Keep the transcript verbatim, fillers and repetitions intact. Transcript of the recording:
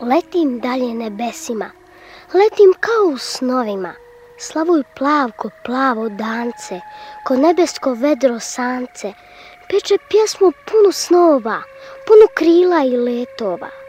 Letim dalje nebesima, letim kao u snovima. Slavuj plavko plavo dance, ko nebesko vedro sance, peče pjesmu punu snova, punu krila i letova.